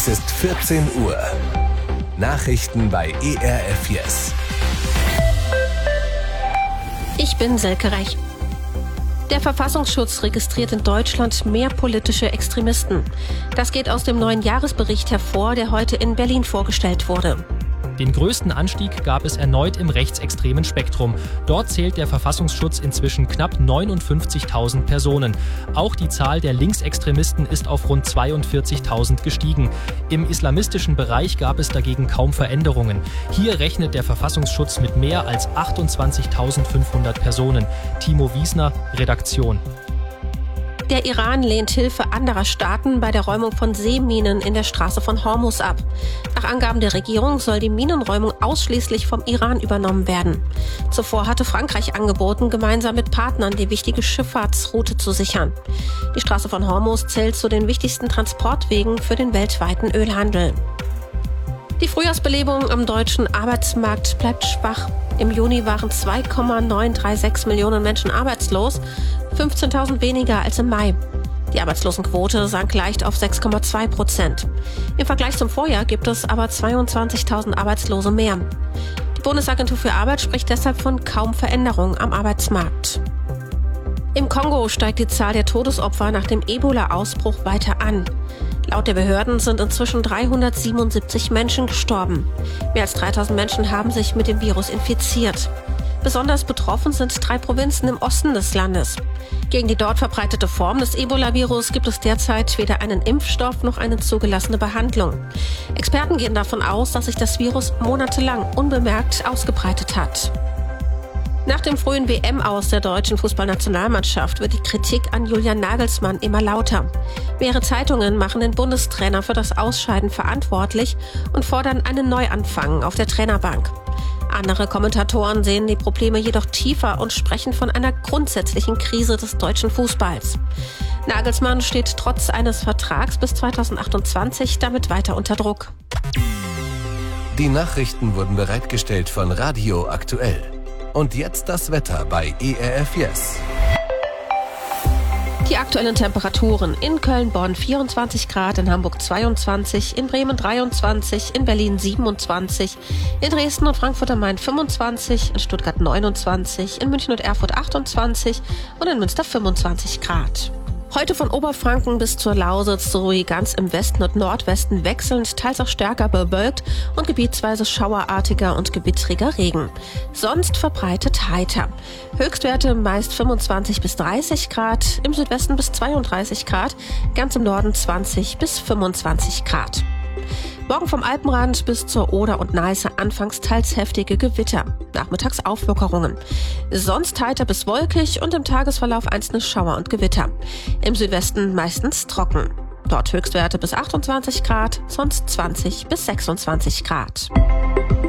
Es ist 14 Uhr. Nachrichten bei ERF Yes. Ich bin Silke Reich. Der Verfassungsschutz registriert in Deutschland mehr politische Extremisten. Das geht aus dem neuen Jahresbericht hervor, der heute in Berlin vorgestellt wurde. Den größten Anstieg gab es erneut im rechtsextremen Spektrum. Dort zählt der Verfassungsschutz inzwischen knapp 59.000 Personen. Auch die Zahl der Linksextremisten ist auf rund 42.000 gestiegen. Im islamistischen Bereich gab es dagegen kaum Veränderungen. Hier rechnet der Verfassungsschutz mit mehr als 28.500 Personen. Timo Wiesner, Redaktion. Der Iran lehnt Hilfe anderer Staaten bei der Räumung von Seeminen in der Straße von Hormuz ab. Nach Angaben der Regierung soll die Minenräumung ausschließlich vom Iran übernommen werden. Zuvor hatte Frankreich angeboten, gemeinsam mit Partnern die wichtige Schifffahrtsroute zu sichern. Die Straße von Hormuz zählt zu den wichtigsten Transportwegen für den weltweiten Ölhandel. Die Frühjahrsbelebung am deutschen Arbeitsmarkt bleibt schwach. Im Juni waren 2,936 Millionen Menschen arbeitslos, 15.000 weniger als im Mai. Die Arbeitslosenquote sank leicht auf 6,2%. Im Vergleich zum Vorjahr gibt es aber 22.000 Arbeitslose mehr. Die Bundesagentur für Arbeit spricht deshalb von kaum Veränderung am Arbeitsmarkt. Im Kongo steigt die Zahl der Todesopfer nach dem Ebola-Ausbruch weiter an. Laut der Behörden sind inzwischen 377 Menschen gestorben. Mehr als 3.000 Menschen haben sich mit dem Virus infiziert. Besonders betroffen sind 3 Provinzen im Osten des Landes. Gegen die dort verbreitete Form des Ebola-Virus gibt es derzeit weder einen Impfstoff noch eine zugelassene Behandlung. Experten gehen davon aus, dass sich das Virus monatelang unbemerkt ausgebreitet hat. Nach dem frühen WM-Aus der deutschen Fußballnationalmannschaft wird die Kritik an Julian Nagelsmann immer lauter. Mehrere Zeitungen machen den Bundestrainer für das Ausscheiden verantwortlich und fordern einen Neuanfang auf der Trainerbank. Andere Kommentatoren sehen die Probleme jedoch tiefer und sprechen von einer grundsätzlichen Krise des deutschen Fußballs. Nagelsmann steht trotz eines Vertrags bis 2028 damit weiter unter Druck. Die Nachrichten wurden bereitgestellt von Radio Aktuell. Und jetzt das Wetter bei ERF Yes. Die aktuellen Temperaturen: in Köln-Bonn 24 Grad, in Hamburg 22, in Bremen 23, in Berlin 27, in Dresden und Frankfurt am Main 25, in Stuttgart 29, in München und Erfurt 28 und in Münster 25 Grad. Heute von Oberfranken bis zur Lausitz sowie ganz im Westen und Nordwesten wechselnd, teils auch stärker bewölkt und gebietsweise schauerartiger und gewittriger Regen. Sonst verbreitet heiter. Höchstwerte meist 25 bis 30 Grad, im Südwesten bis 32 Grad, ganz im Norden 20 bis 25 Grad. Morgen vom Alpenrand bis zur Oder und Neiße anfangs teils heftige Gewitter, nachmittags Auflockerungen. Sonst heiter bis wolkig und im Tagesverlauf einzelne Schauer und Gewitter. Im Südwesten meistens trocken. Dort Höchstwerte bis 28 Grad, sonst 20 bis 26 Grad.